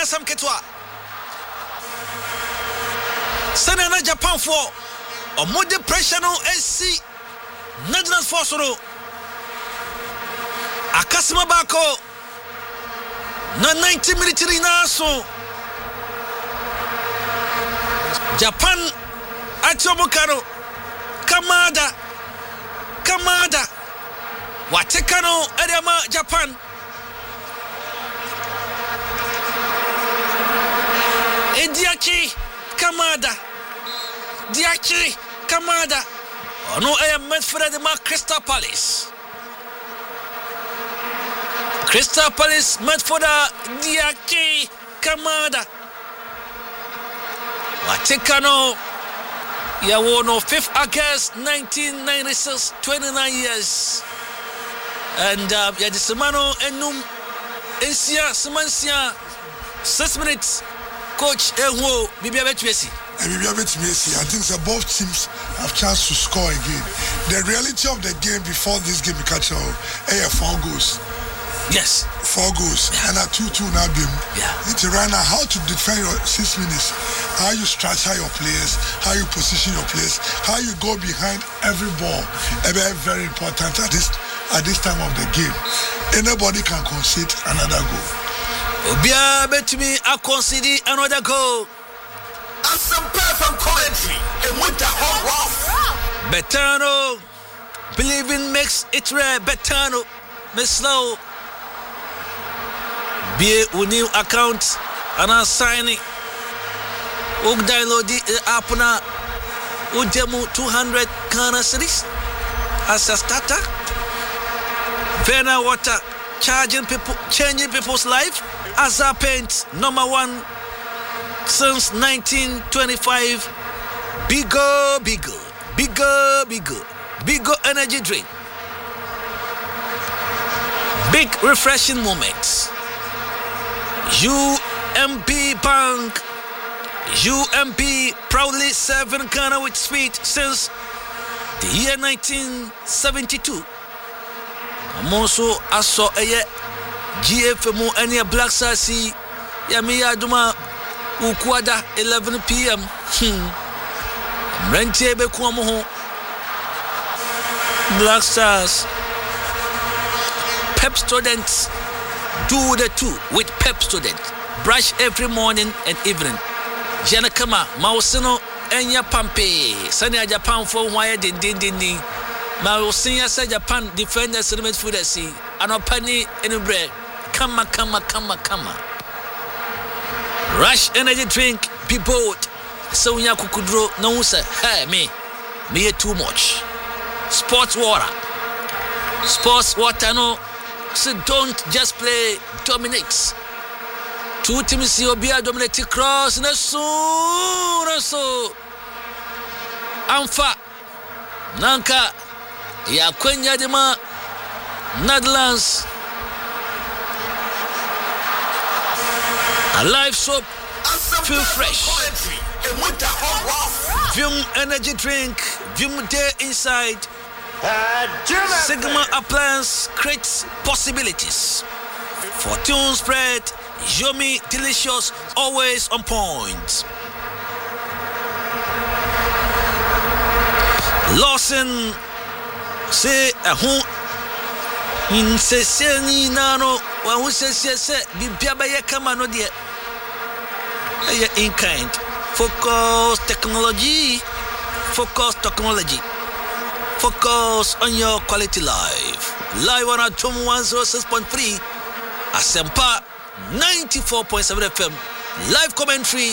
Sam Ketwa. Senana Japan for a more depression on SC Netherlands Force. Akasima Bako na 90 minutes na so Japan Atobukano Kamada Watekano Edema Japan Diachi Kamada no I am meant for the Crystal Palace meant for the Diachi Kamada Watekano Yawono 5th August 1996 29 years and Yadisimano Enum Ensia Semansia 6 minutes Coach Ewo Bibia Betwesi. I think that both teams have chance to score again. The reality of the game before this game, catch 4 goals. Yes. 4 goals. And a 2-2 now game. Yeah. It's right now how to defend your 6 minutes, how you structure your players, how you position your players, how you go behind every ball. Very important at this time of the game. Anybody can concede another goal. Obia bet me I concede another goal. And some perfect commentary and with the whole rough. Betano, believing makes it rare. Betano, Miss Slow. Be a new account and I sign it. Og download the app now. Udemu 200 Ghana cedis as a starter. Vena Water changing people's life as a paint #1 since 1925. Bigger energy drink. Big refreshing moments. UMB Bank. UMB proudly serving Ghana with speed since the year 1972. I'm also aso eye GFMO any Black Sassy Yamiya Duma Ukwada 11 p.m. Rente Bekuamoho Black Stars Pep students do the two with Pep students. Brush every morning and evening. Janakama Mausino Enya Pampe Sanya Japan for wire din. Mausinya say Japan defenders element food at sea. Anopani any bread. Kama. Rush energy drink, be bold. So Yakukudro no say, hey me too much. Sports water no. So don't just play dominates. 2 teams Obia dominate cross na so Amfa Nanka ya kwenya dema Netherlands a live soap feel fresh Vim energy drink Vim day inside Sigma appliance creates possibilities. Fortune spread yummy, delicious, always on point. Lawson say a home in Seseni Nano, one who says yes, Bibiabaya Kamano dear. In kind. Focus on your quality life. Live on our 106.3 Asempa 94.7 FM. Live commentary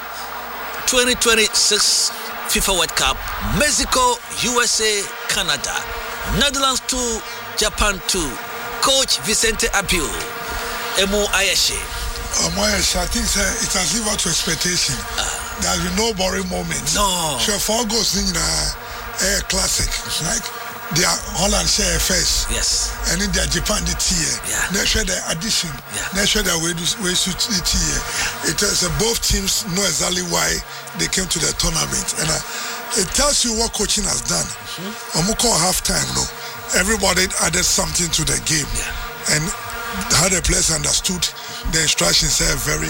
2026 FIFA World Cup. Mexico, USA, Canada. Netherlands 2, Japan 2. Coach Vicente Abiu. Emo Ayeshe. I think it has lived up to expectation. There has been no boring moments. No. Sure, 4 goals in a classic. Like they are Holland share first. Yes. And in their Japan the tier. Yeah. They share the addition. Yeah. They share their way to the tier. It is both teams know exactly why they came to the tournament. And it tells you what coaching has done. Call halftime, no. Everybody added something to the game. Yeah. And how the players understood the instructions very